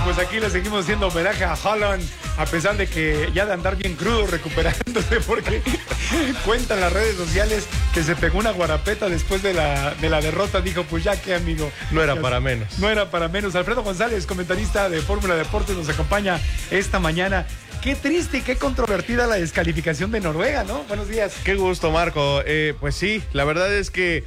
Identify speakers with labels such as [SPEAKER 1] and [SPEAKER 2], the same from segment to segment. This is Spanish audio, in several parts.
[SPEAKER 1] pues aquí le seguimos haciendo homenaje a Haaland, a pesar de que ya de andar bien crudo recuperándose, porque cuentan las redes sociales que se pegó una guarapeta después de la derrota. Dijo, pues ya que, amigo.
[SPEAKER 2] No era para menos.
[SPEAKER 1] No era para menos. Alfredo González, comentarista de Fórmula Deportes, nos acompaña esta mañana. Qué triste y qué controvertida la descalificación de Noruega, ¿no? Buenos días.
[SPEAKER 2] Qué gusto, Marco. Pues sí, la verdad es que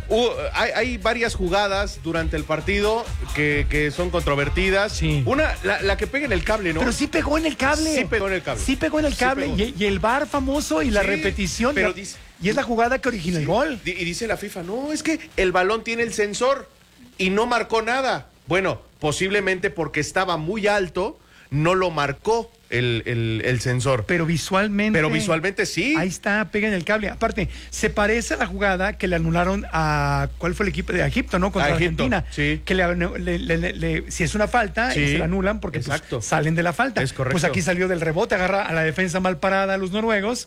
[SPEAKER 2] hay varias jugadas durante el partido que son controvertidas.
[SPEAKER 1] Sí.
[SPEAKER 2] Una, la que pega en el cable, ¿no?
[SPEAKER 1] Pero sí pegó en el cable.
[SPEAKER 2] Sí pegó en el cable.
[SPEAKER 1] Sí pegó en el cable. Y el VAR famoso y la repetición.
[SPEAKER 2] Pero
[SPEAKER 1] y es la jugada que origina el gol.
[SPEAKER 2] Y dice la FIFA, no, es que el balón tiene el sensor y no marcó nada. Bueno, posiblemente porque estaba muy alto, no lo marcó el sensor.
[SPEAKER 1] Pero visualmente
[SPEAKER 2] sí.
[SPEAKER 1] Ahí está, pega en el cable. Aparte, se parece a la jugada que le anularon a... ¿Cuál fue el equipo? De Egipto, ¿no? Contra Argentina.
[SPEAKER 2] Sí.
[SPEAKER 1] Que si es una falta, se la anulan porque pues, salen de la falta.
[SPEAKER 2] Es correcto.
[SPEAKER 1] Pues aquí salió del rebote, agarra a la defensa mal parada a los noruegos.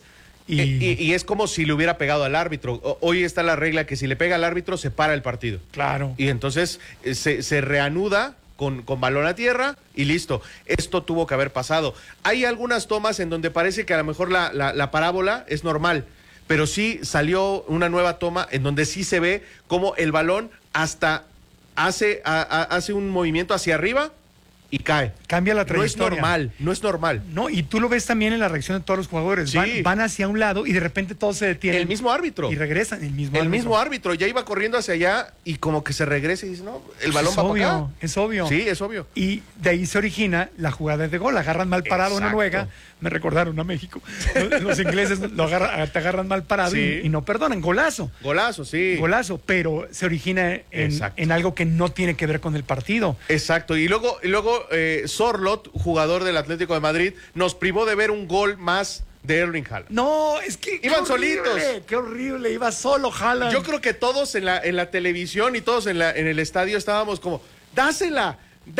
[SPEAKER 2] Y es como si le hubiera pegado al árbitro. Hoy está la regla que si le pega al árbitro se para el partido.
[SPEAKER 1] Claro.
[SPEAKER 2] Y entonces se reanuda con balón a tierra y listo. Esto tuvo que haber pasado. Hay algunas tomas en donde parece que a lo mejor la parábola es normal, pero sí salió una nueva toma en donde sí se ve como el balón hasta hace un movimiento hacia arriba y cae.
[SPEAKER 1] Cambia la trayectoria.
[SPEAKER 2] No es normal.
[SPEAKER 1] No, y tú lo ves también en la reacción de todos los jugadores.
[SPEAKER 2] Sí.
[SPEAKER 1] Van hacia un lado y de repente todos se detienen.
[SPEAKER 2] El mismo árbitro.
[SPEAKER 1] Y regresan, el
[SPEAKER 2] mismo árbitro. Ya iba corriendo hacia allá y como que se regresa y dice, no, el balón va para acá.
[SPEAKER 1] Es obvio.
[SPEAKER 2] Sí, es obvio.
[SPEAKER 1] Y de ahí se origina la jugada de gol. Agarran mal parado a Noruega. Me recordaron a México. Los ingleses te agarran mal parado y no perdonan. Golazo.
[SPEAKER 2] Golazo, sí.
[SPEAKER 1] Golazo, pero se origina en algo que no tiene que ver con el partido.
[SPEAKER 2] Exacto. Y luego Sorloth, jugador del Atlético de Madrid, nos privó de ver un gol más de Erling Haaland.
[SPEAKER 1] No, es que
[SPEAKER 2] iban solitos.
[SPEAKER 1] Qué horrible, iba solo Haaland.
[SPEAKER 2] Yo creo que todos en la televisión y todos en el estadio estábamos como, dásela.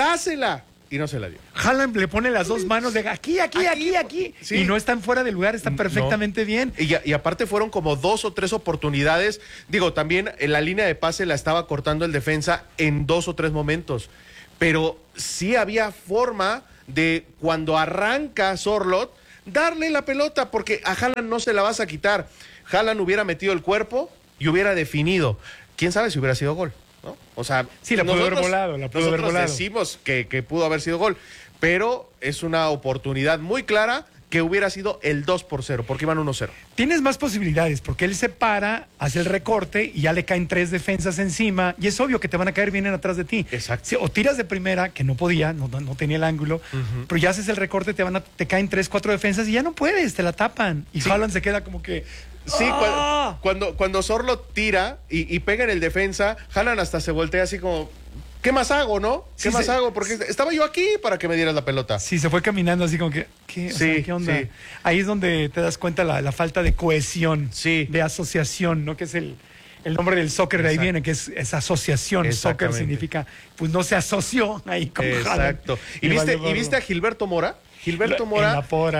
[SPEAKER 2] Y no se la dio.
[SPEAKER 1] Haaland le pone las dos manos de aquí. Sí. Y no están fuera de lugar, están perfectamente bien.
[SPEAKER 2] Y aparte fueron como 2 o 3 oportunidades. Digo, también en la línea de pase la estaba cortando el defensa en 2 o 3 momentos. Pero sí había forma de, cuando arranca Sorloth, darle la pelota, porque a Haaland no se la vas a quitar. Haaland hubiera metido el cuerpo y hubiera definido. ¿Quién sabe si hubiera sido gol? ¿No? O sea,
[SPEAKER 1] sí, la pudo haber volado.
[SPEAKER 2] Nosotros decimos que pudo haber sido gol, pero es una oportunidad muy clara que hubiera sido el 2-0, porque iban 1-0.
[SPEAKER 1] Tienes más posibilidades, porque él se para, hace el recorte y ya le caen 3 defensas encima, y es obvio que te van a caer, vienen atrás de ti.
[SPEAKER 2] Exacto.
[SPEAKER 1] Sí, o tiras de primera, que no podía, no tenía el ángulo, pero ya haces el recorte, te caen 3, 4 defensas y ya no puedes, te la tapan. Y Haaland se queda como que...
[SPEAKER 2] Sí, cuando Sorloth tira y pega en el defensa, Haaland hasta se voltea así como... ¿Qué más hago, no? ¿Qué más hago? Porque estaba yo aquí para que me dieras la pelota.
[SPEAKER 1] Sí, se fue caminando así como que... ¿Qué onda? Sí. Ahí es donde te das cuenta la falta de cohesión, de asociación, ¿no? Que es el nombre del soccer. Exacto. De ahí viene, que es asociación. Soccer significa, pues no se asoció ahí con Haaland.
[SPEAKER 2] Exacto. ¿Y viste a Gilberto Mora? Gilberto Mora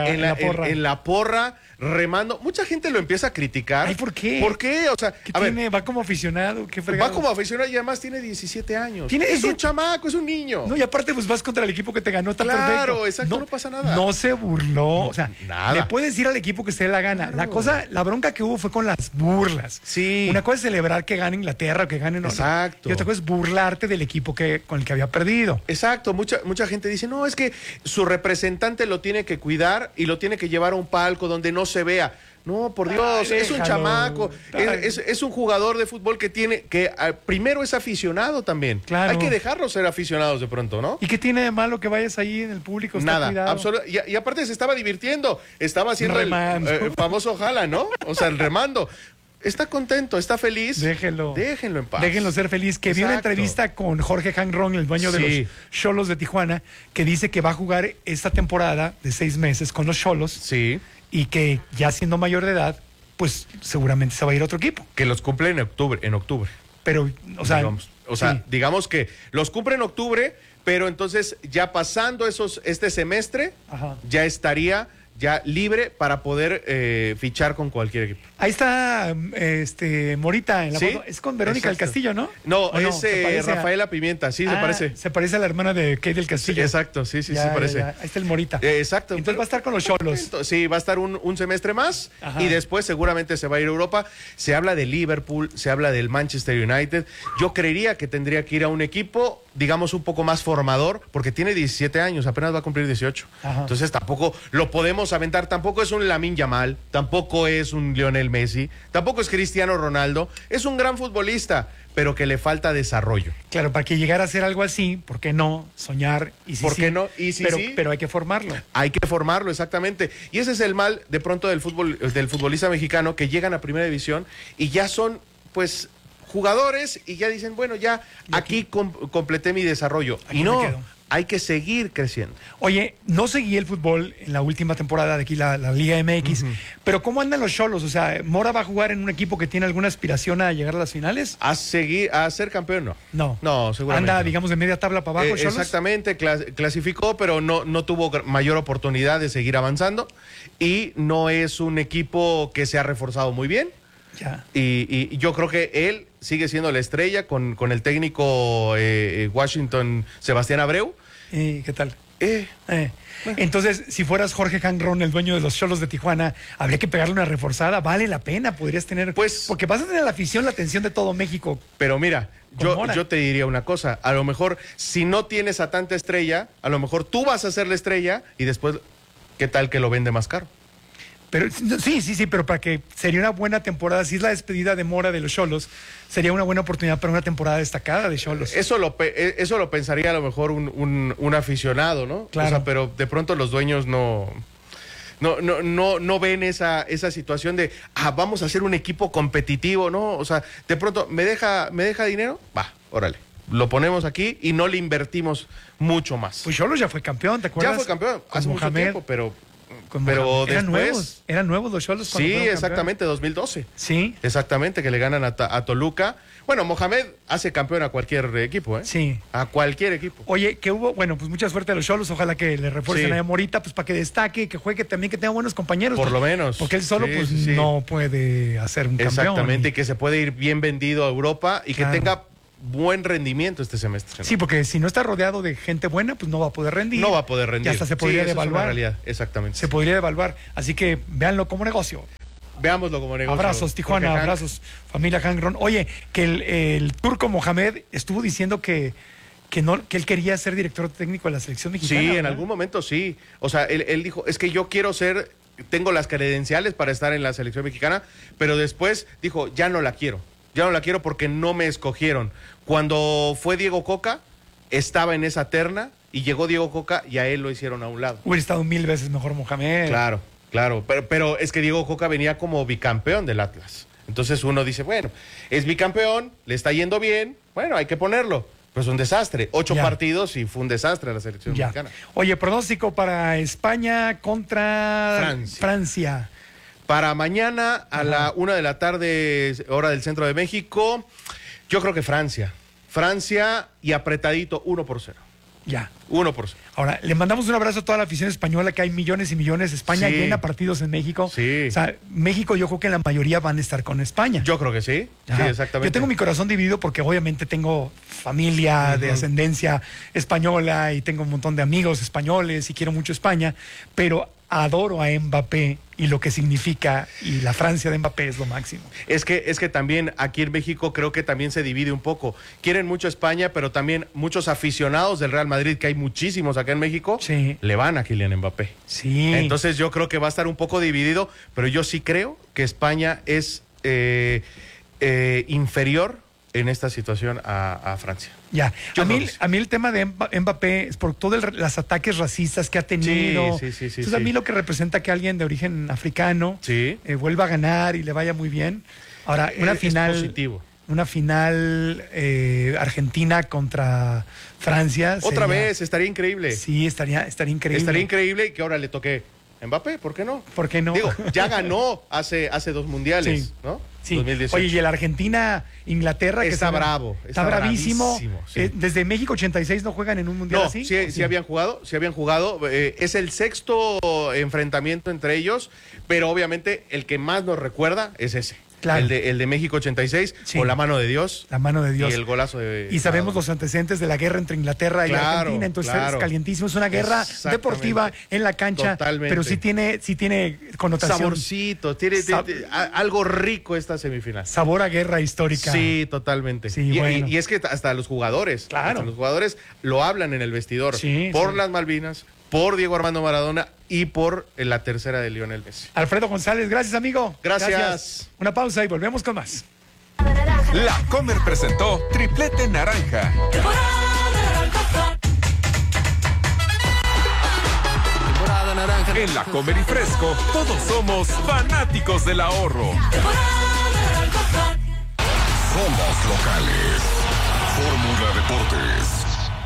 [SPEAKER 2] en la porra, remando. Mucha gente lo empieza a criticar.
[SPEAKER 1] Ay, ¿por qué?
[SPEAKER 2] ¿Por qué? O sea,
[SPEAKER 1] va como aficionado, qué fregado.
[SPEAKER 2] Va como aficionado y además tiene 17 años.
[SPEAKER 1] Es
[SPEAKER 2] un chamaco, es un niño.
[SPEAKER 1] No, y aparte pues vas contra el equipo que te ganó, está perfecto.
[SPEAKER 2] Claro, exacto, no pasa nada.
[SPEAKER 1] No se burló, o sea,
[SPEAKER 2] nada.
[SPEAKER 1] Le puedes ir al equipo que se dé la gana. Claro. La bronca que hubo fue con las burlas.
[SPEAKER 2] Sí.
[SPEAKER 1] Una cosa es celebrar que gane Inglaterra, que gane
[SPEAKER 2] Exacto.
[SPEAKER 1] Y otra cosa es burlarte del equipo con el que había perdido.
[SPEAKER 2] Exacto, mucha gente dice, no, es que su representante lo tiene que cuidar y lo tiene que llevar a un palco donde no se vea. No, por Dios, es un chamaco, es un jugador de fútbol que primero es aficionado también.
[SPEAKER 1] Claro.
[SPEAKER 2] Hay que dejarlos ser aficionados de pronto, ¿no?
[SPEAKER 1] ¿Y qué tiene de malo que vayas ahí en el público?
[SPEAKER 2] Nada, absolutamente. Y aparte se estaba divirtiendo, estaba haciendo el famoso Haaland, ¿no? O sea, el remando. Está contento, está feliz. Déjenlo en paz.
[SPEAKER 1] Déjenlo ser feliz. Que vi una entrevista con Jorge Hanron, el dueño de los Xolos de Tijuana, que dice que va a jugar esta temporada de 6 meses con los Xolos.
[SPEAKER 2] Sí.
[SPEAKER 1] Y que ya siendo mayor de edad, pues seguramente se va a ir a otro equipo.
[SPEAKER 2] Que los cumple en octubre.
[SPEAKER 1] Pero,
[SPEAKER 2] digamos que los cumple en octubre, pero entonces ya pasando este semestre, ya estaría ya libre para poder fichar con cualquier equipo.
[SPEAKER 1] Ahí está Morita en la
[SPEAKER 2] ¿Sí?
[SPEAKER 1] foto. Es con Verónica del Castillo, ¿no?
[SPEAKER 2] No, es Rafaela Pimienta, sí, se parece.
[SPEAKER 1] Se parece a la hermana de Kate del Castillo.
[SPEAKER 2] Sí, exacto, sí, se parece.
[SPEAKER 1] Ya. Ahí está el Morita.
[SPEAKER 2] Exacto.
[SPEAKER 1] Entonces va a estar con los Xolos.
[SPEAKER 2] Sí, va a estar un semestre más. Ajá. Y después seguramente se va a ir a Europa. Se habla de Liverpool, se habla del Manchester United. Yo creería que tendría que ir a un equipo, digamos, un poco más formador, porque tiene 17 años, apenas va a cumplir 18. Ajá. Entonces tampoco lo podemos aventar, tampoco es un Lamine Yamal, tampoco es un Lionel Messi, tampoco es Cristiano Ronaldo, es un gran futbolista, pero que le falta desarrollo.
[SPEAKER 1] Claro, para que llegara a ser algo así, ¿por qué no soñar? Y sí,
[SPEAKER 2] ¿por qué no? Y sí,
[SPEAKER 1] pero hay que formarlo.
[SPEAKER 2] Hay que formarlo, exactamente. Y ese es el mal de pronto del futbolista mexicano, que llegan a primera división y ya son, pues, jugadores y ya dicen, bueno, ya aquí completé mi desarrollo. Aquí y no, hay que seguir creciendo.
[SPEAKER 1] Oye, no seguí el fútbol en la última temporada de aquí, la Liga MX, pero ¿cómo andan los Xolos? O sea, ¿Mora va a jugar en un equipo que tiene alguna aspiración a llegar a las finales?
[SPEAKER 2] A ser campeón, no.
[SPEAKER 1] No,
[SPEAKER 2] seguramente.
[SPEAKER 1] Anda, digamos, de media tabla para abajo, Xolos.
[SPEAKER 2] Exactamente, clasificó, pero no tuvo mayor oportunidad de seguir avanzando y no es un equipo que se ha reforzado muy bien.
[SPEAKER 1] Ya.
[SPEAKER 2] Y yo creo que él sigue siendo la estrella con el técnico Washington Sebastián Abreu.
[SPEAKER 1] ¿Qué tal? Entonces, si fueras Jorge Hangron, el dueño de los Xolos de Tijuana, habría que pegarle una reforzada. Vale la pena, podrías tener.
[SPEAKER 2] Pues,
[SPEAKER 1] porque vas a tener la afición, la atención de todo México.
[SPEAKER 2] Pero mira, yo te diría una cosa. A lo mejor, si no tienes a tanta estrella, a lo mejor tú vas a ser la estrella y después, ¿qué tal que lo vende más caro?
[SPEAKER 1] Pero sí, pero para que sería una buena temporada, si es la despedida de Mora de los Xolos, sería una buena oportunidad para una temporada destacada de Xolos.
[SPEAKER 2] Eso lo pensaría a lo mejor un aficionado, ¿no?
[SPEAKER 1] Claro.
[SPEAKER 2] O sea, pero de pronto los dueños no ven esa situación de vamos a hacer un equipo competitivo, ¿no? O sea, de pronto, ¿me deja dinero? Va, órale. Lo ponemos aquí y no le invertimos mucho más.
[SPEAKER 1] Pues Xolos ya fue campeón, ¿te acuerdas?
[SPEAKER 2] Ya fue campeón hace mucho tiempo, pero
[SPEAKER 1] después eran nuevos los Xolos.
[SPEAKER 2] Sí, exactamente, 2012.
[SPEAKER 1] Sí.
[SPEAKER 2] Exactamente, que le ganan a Toluca. Bueno, Mohamed hace campeón a cualquier equipo, ¿eh?
[SPEAKER 1] Sí.
[SPEAKER 2] A cualquier equipo.
[SPEAKER 1] Oye, que hubo, bueno, pues mucha suerte a los Xolos, ojalá que le refuercen a Morita, pues para que destaque, que juegue también, que tenga buenos compañeros.
[SPEAKER 2] Por lo menos.
[SPEAKER 1] Porque él solo, no puede hacer un campeón.
[SPEAKER 2] Exactamente, y que se puede ir bien vendido a Europa y que tenga buen rendimiento este semestre, ¿no?
[SPEAKER 1] Sí, porque si no está rodeado de gente buena, pues no va a poder rendir.
[SPEAKER 2] No va a poder rendir.
[SPEAKER 1] Y hasta se podría devaluar.
[SPEAKER 2] Es una realidad, exactamente.
[SPEAKER 1] Se podría devaluar. Así que véanlo como negocio.
[SPEAKER 2] Veámoslo como negocio.
[SPEAKER 1] Abrazos, Tijuana, abrazos, familia Hangron. Oye, que el turco Mohamed estuvo diciendo que él quería ser director técnico de la selección mexicana.
[SPEAKER 2] Sí,
[SPEAKER 1] ¿verdad?
[SPEAKER 2] en algún momento sí. O sea, él dijo, es que yo tengo las credenciales para estar en la selección mexicana, pero después dijo, ya no la quiero porque no me escogieron. Cuando fue Diego Coca, estaba en esa terna y llegó Diego Coca y a él lo hicieron a un lado.
[SPEAKER 1] Hubiera estado 1000 veces mejor Mohamed.
[SPEAKER 2] Claro, pero es que Diego Coca venía como bicampeón del Atlas. Entonces uno dice, bueno, es bicampeón, le está yendo bien, bueno, hay que ponerlo. Pues un desastre, 8 partidos y fue un desastre la selección mexicana.
[SPEAKER 1] Oye, pronóstico para España contra Francia.
[SPEAKER 2] Para mañana a la 1 de la tarde, hora del centro de México, yo creo que Francia y apretadito 1-0.
[SPEAKER 1] Ya.
[SPEAKER 2] 1-0.
[SPEAKER 1] Ahora, le mandamos un abrazo a toda la afición española, que hay millones y millones. España llena partidos en México.
[SPEAKER 2] Sí.
[SPEAKER 1] O sea, México yo creo que la mayoría van a estar con España.
[SPEAKER 2] Yo creo que sí.
[SPEAKER 1] Ajá.
[SPEAKER 2] Sí, exactamente.
[SPEAKER 1] Yo tengo mi corazón dividido porque obviamente tengo familia de ascendencia española y tengo un montón de amigos españoles y quiero mucho España, pero adoro a Mbappé y lo que significa, y la Francia de Mbappé es lo máximo.
[SPEAKER 2] Es que también aquí en México creo que también se divide un poco. Quieren mucho España, pero también muchos aficionados del Real Madrid, que hay muchísimos acá en México, le van a Kylian Mbappé.
[SPEAKER 1] Sí.
[SPEAKER 2] Entonces yo creo que va a estar un poco dividido, pero yo sí creo que España es inferior en esta situación a Francia.
[SPEAKER 1] Ya, a mí el tema de Mbappé es por todos los ataques racistas que ha tenido.
[SPEAKER 2] Sí.
[SPEAKER 1] Entonces a mí lo que representa que alguien de origen africano vuelva a ganar y le vaya muy bien. Ahora, una final Argentina contra Francia.
[SPEAKER 2] Otra vez, estaría increíble.
[SPEAKER 1] Sí, estaría increíble.
[SPEAKER 2] Estaría increíble que ahora le toque Mbappé, ¿por qué no?
[SPEAKER 1] ¿Por qué no?
[SPEAKER 2] Digo, ya ganó hace 2 mundiales,
[SPEAKER 1] sí.
[SPEAKER 2] ¿no?
[SPEAKER 1] Sí.
[SPEAKER 2] 2018.
[SPEAKER 1] Oye, y el Argentina-Inglaterra que
[SPEAKER 2] está bravo.
[SPEAKER 1] Está bravísimo.
[SPEAKER 2] Sí.
[SPEAKER 1] Desde México 86 no juegan en un mundial así.
[SPEAKER 2] Sí habían jugado. Es el sexto enfrentamiento entre ellos, pero obviamente el que más nos recuerda es ese. Claro. El de México 86, con la mano de Dios.
[SPEAKER 1] La mano de Dios.
[SPEAKER 2] Y el golazo de...
[SPEAKER 1] Y sabemos los antecedentes de la guerra entre Inglaterra y Argentina, entonces es calientísimo. Es una guerra deportiva en la cancha, pero sí tiene connotación.
[SPEAKER 2] Saborcito, tiene algo rico esta semifinal.
[SPEAKER 1] Sabor a guerra histórica.
[SPEAKER 2] Sí, totalmente.
[SPEAKER 1] Sí,
[SPEAKER 2] y es que hasta los jugadores, lo hablan en el vestidor. Por las Malvinas, por Diego Armando Maradona y por la tercera de Lionel Messi.
[SPEAKER 1] Alfredo González, gracias, amigo.
[SPEAKER 2] Gracias.
[SPEAKER 1] Una pausa y volvemos con más.
[SPEAKER 3] La Comer presentó Triplete Naranja.
[SPEAKER 4] Temporada naranja.
[SPEAKER 3] En La Comer y Fresco, todos somos fanáticos del ahorro.
[SPEAKER 5] Somos locales. Fórmula Deportes.